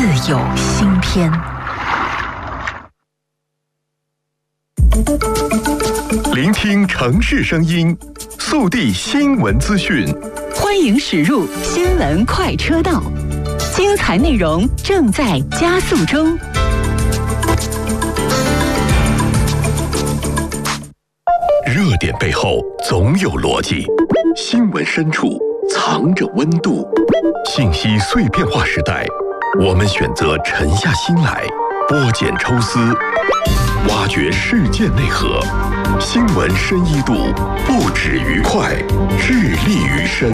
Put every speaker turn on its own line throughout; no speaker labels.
有新篇。
聆听城市声音，速递新闻资讯。
欢迎驶入新闻快车道，精彩内容正在加速中。
热点背后总有逻辑，新闻深处藏着温度。信息碎片化时代，我们选择沉下心来，剥茧抽丝，挖掘事件内核。新闻深一度，不止于快，致力于深。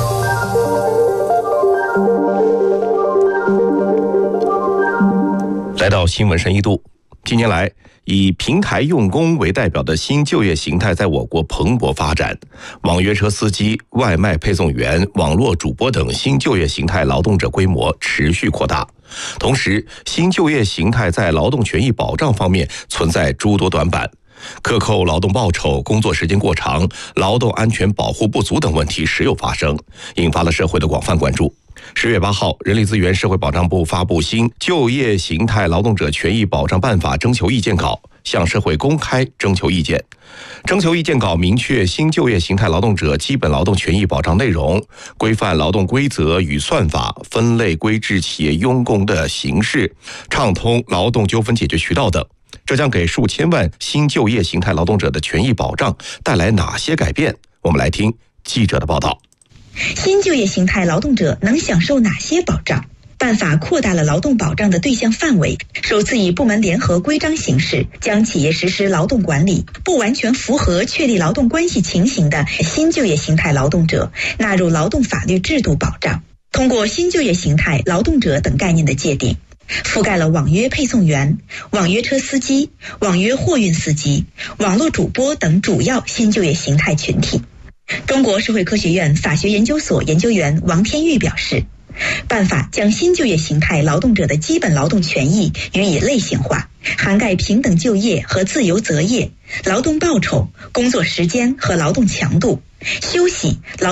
来到新闻深一度，近年来以平台用工为代表的新就业形态在我国蓬勃发展，网约车司机、外卖配送员、网络主播等新就业形态劳动者规模持续扩大。同时，新就业形态在劳动权益保障方面存在诸多短板，克扣劳动报酬、工作时间过长、劳动安全保护不足等问题时有发生，引发了社会的广泛关注。10月8号，人力资源社会保障部发布新就业形态劳动者权益保障办法征求意见稿，向社会公开征求意见。征求意见稿明确新就业形态劳动者基本劳动权益保障内容，规范劳动规则与算法，分类规制企业用工的形式，畅通劳动纠纷解决渠道等。这将给数千万新就业形态劳动者的权益保障带来哪些改变？我们来听记者的报道。
新就业形态劳动者能享受哪些保障？办法扩大了劳动保障的对象范围，首次以部门联合规章形式，将企业实施劳动管理不完全符合确立劳动关系情形的新就业形态劳动者纳入劳动法律制度保障。通过新就业形态劳动者等概念的界定，覆盖了网约配送员、网约车司机、网约货运司机、网络主播等主要新就业形态群体。中国社会科学院法学研究所研究员王天玉表示，办法将新就业形态劳动者的基本劳动权益予以类型化，涵盖平等就业和自由择业、劳动报酬、工作时间和劳动强度、休息、劳